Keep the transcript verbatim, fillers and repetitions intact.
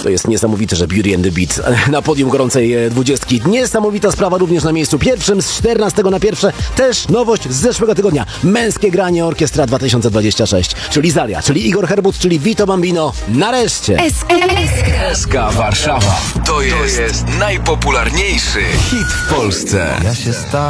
To jest niesamowite, że Beauty and the Beat na podium gorącej dwudziestki. Niesamowita sprawa również na miejscu pierwszym z czternastego na pierwsze. Też nowość z zeszłego tygodnia. Męskie granie Orkiestra dwa tysiące dwadzieścia sześć. Czyli Zalia, czyli Igor Herbut, czyli Vito Bambino. Nareszcie. S K Warszawa. To jest najpopularniejszy hit w Polsce. Ja się